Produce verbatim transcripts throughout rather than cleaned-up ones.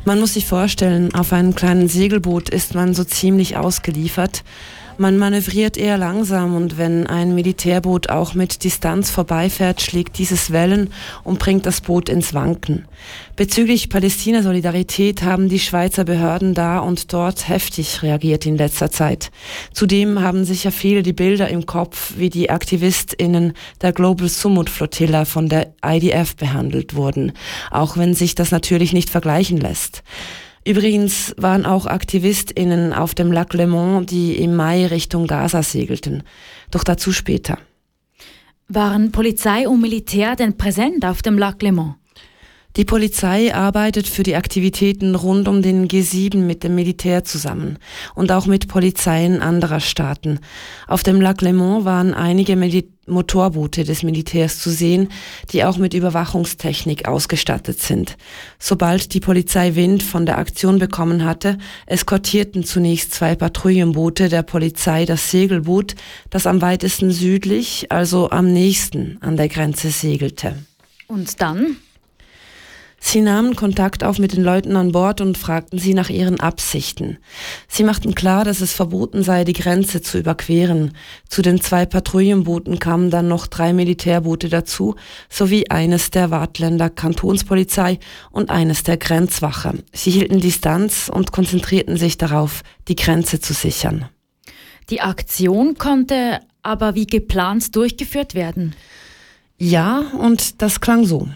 Man muss sich vorstellen, auf einem kleinen Segelboot ist man so ziemlich ausgeliefert. Man manövriert eher langsam und wenn ein Militärboot auch mit Distanz vorbeifährt, schlägt dieses Wellen und bringt das Boot ins Wanken. Bezüglich Palästina-Solidarität haben die Schweizer Behörden da und dort heftig reagiert in letzter Zeit. Zudem haben sicher viele die Bilder im Kopf, wie die AktivistInnen der Global Sumud Flotilla von der I D F behandelt wurden, auch wenn sich das natürlich nicht vergleichen lässt. Übrigens waren auch AktivistInnen auf dem Lac Léman, die im Mai Richtung Gaza segelten. Doch dazu später. Waren Polizei und Militär denn präsent auf dem Lac Léman? Die Polizei arbeitet für die Aktivitäten rund um den G sieben mit dem Militär zusammen und auch mit Polizeien anderer Staaten. Auf dem Lac Léman waren einige Mil- Motorboote des Militärs zu sehen, die auch mit Überwachungstechnik ausgestattet sind. Sobald die Polizei Wind von der Aktion bekommen hatte, eskortierten zunächst zwei Patrouillenboote der Polizei das Segelboot, das am weitesten südlich, also am nächsten an der Grenze segelte. Und dann? Sie nahmen Kontakt auf mit den Leuten an Bord und fragten sie nach ihren Absichten. Sie machten klar, dass es verboten sei, die Grenze zu überqueren. Zu den zwei Patrouillenbooten kamen dann noch drei Militärboote dazu, sowie eines der Waadtländer Kantonspolizei und eines der Grenzwache. Sie hielten Distanz und konzentrierten sich darauf, die Grenze zu sichern. Die Aktion konnte aber wie geplant durchgeführt werden? Ja, und das klang so.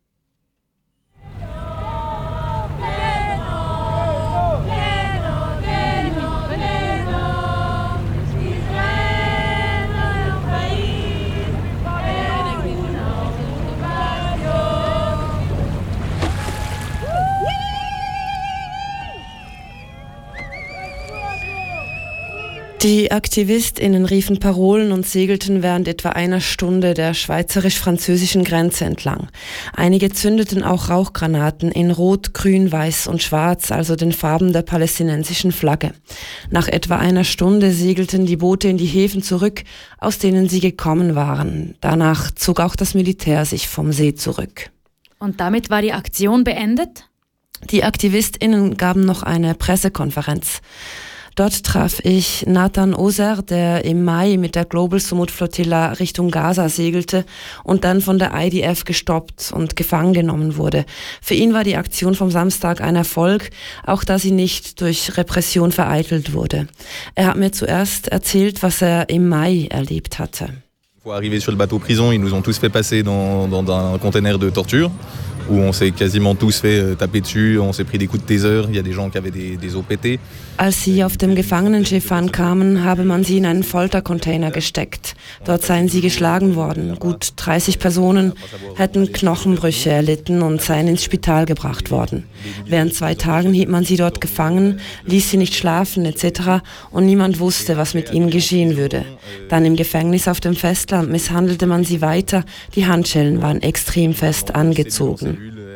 Die AktivistInnen riefen Parolen und segelten während etwa einer Stunde der schweizerisch-französischen Grenze entlang. Einige zündeten auch Rauchgranaten in Rot, Grün, Weiß und Schwarz, also den Farben der palästinensischen Flagge. Nach etwa einer Stunde segelten die Boote in die Häfen zurück, aus denen sie gekommen waren. Danach zog auch das Militär sich vom See zurück. Und damit war die Aktion beendet? Die AktivistInnen gaben noch eine Pressekonferenz. Dort traf ich Nathan Oser, der im Mai mit der Global Sumud Flotilla Richtung Gaza segelte und dann von der I D F gestoppt und gefangen genommen wurde. Für ihn war die Aktion vom Samstag ein Erfolg, auch da sie nicht durch Repression vereitelt wurde. Er hat mir zuerst erzählt, was er im Mai erlebt hatte. Pour arriver sur le bateau prison, ils nous ont tous fait passer dans, dans un container de torture. Où on s'est quasiment tous fait taper dessus, on s'est pris des coups de taser, il y a des gens qui avaient des, des O P T. Als sie auf dem Gefangenenschiff ankamen, habe man sie in einen Foltercontainer gesteckt. Dort seien sie geschlagen worden. Gut dreißig Personen hätten Knochenbrüche erlitten und seien ins Spital gebracht worden. Während zwei Tagen hielt man sie dort gefangen, ließ sie nicht schlafen et cetera und niemand wusste, was mit ihnen geschehen würde. Dann im Gefängnis auf dem Festland misshandelte man sie weiter, die Handschellen waren extrem fest angezogen.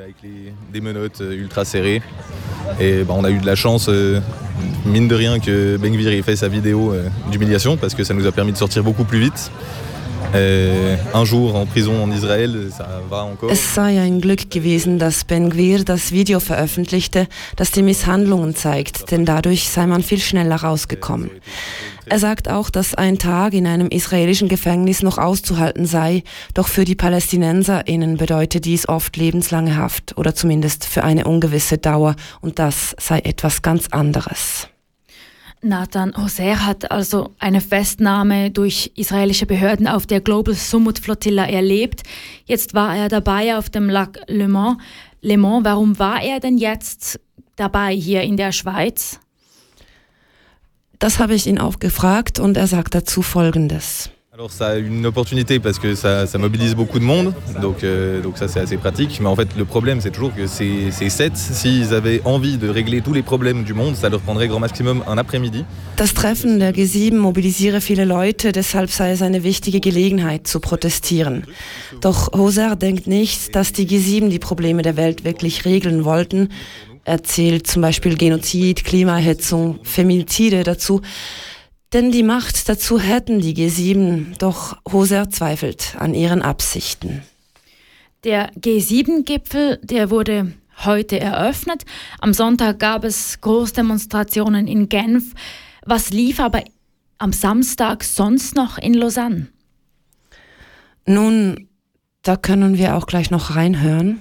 Des menottes ultra serrées. Et bah, on a eu de la chance, euh, mine de rien, que Ben Gvir ait fait sa vidéo euh, d'humiliation parce que ça nous a permis de sortir beaucoup plus vite. Euh, un jour en prison en Israël, ça va encore. Es sei ein Glück gewesen, dass Ben Gvir das Video veröffentlichte, das die Misshandlungen zeigt, denn dadurch sei man viel schneller rausgekommen. Er sagt auch, dass ein Tag in einem israelischen Gefängnis noch auszuhalten sei, doch für die PalästinenserInnen bedeutet dies oft lebenslange Haft oder zumindest für eine ungewisse Dauer und das sei etwas ganz anderes. Nathan Oser hat also eine Festnahme durch israelische Behörden auf der Global Sumud Flotilla erlebt. Jetzt war er dabei auf dem Lac Léman. Léman, warum war er denn jetzt dabei hier in der Schweiz? Das habe ich ihn auch gefragt und er sagt dazu Folgendes. Alors ça a une opportunité parce que ça, ça mobilise beaucoup de monde, donc, euh, donc ça c'est assez pratique. Mais en fait le problème c'est toujours que ces, ces sept, s'ils avaient envie de régler tous les problèmes du monde, ça leur prendrait grand maximum un après-midi. Das Treffen der G sieben mobilisiere viele Leute, deshalb sei es eine wichtige Gelegenheit zu protestieren. Doch Oser denkt nicht, dass die G sieben die Probleme der Welt wirklich regeln wollten. Er zählt zum Beispiel Genozid, Klimaerhitzung, Femizide dazu. Denn die Macht dazu hätten die G sieben, doch Oser zweifelt an ihren Absichten. Der G sieben Gipfel, der wurde heute eröffnet. Am Sonntag gab es Großdemonstrationen in Genf. Was lief aber am Samstag sonst noch in Lausanne? Nun, da können wir auch gleich noch reinhören.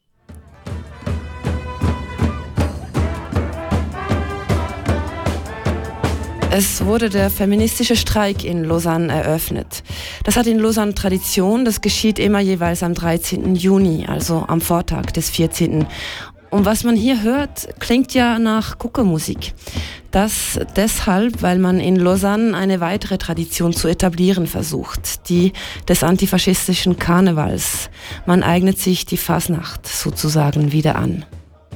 Es wurde der feministische Streik in Lausanne eröffnet. Das hat in Lausanne Tradition, das geschieht immer jeweils am dreizehnten Juni, also am Vortag des vierzehnten Und was man hier hört, klingt ja nach Guckermusik. Das deshalb, weil man in Lausanne eine weitere Tradition zu etablieren versucht, die des antifaschistischen Karnevals. Man eignet sich die Fasnacht sozusagen wieder an.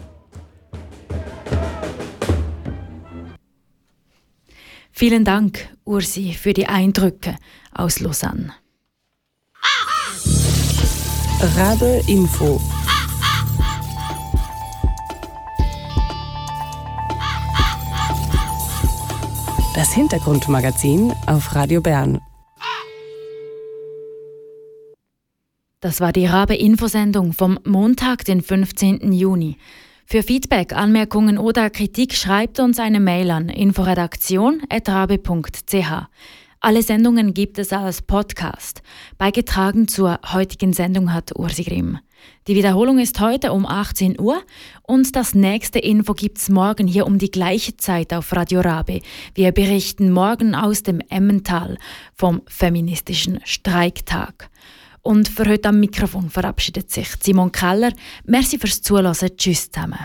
Vielen Dank, Ursi, für die Eindrücke aus Lausanne. Rabe Info. Das Hintergrundmagazin auf Radio Bern. Das war die Rabe-Infosendung vom Montag, den fünfzehnten Juni. Für Feedback, Anmerkungen oder Kritik schreibt uns eine Mail an inforedaktion at rabe punkt c h. Alle Sendungen gibt es als Podcast. Beigetragen zur heutigen Sendung hat Ursi Grimm. Die Wiederholung ist heute um achtzehn Uhr und das nächste Info gibt's morgen hier um die gleiche Zeit auf Radio Rabe. Wir berichten morgen aus dem Emmental vom feministischen Streiktag. Und für heute am Mikrofon verabschiedet sich Simon Keller. Merci fürs Zuhören. Tschüss zusammen.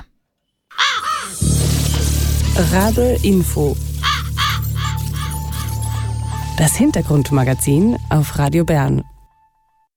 Rabe Info. Das Hintergrundmagazin auf Radio Bern.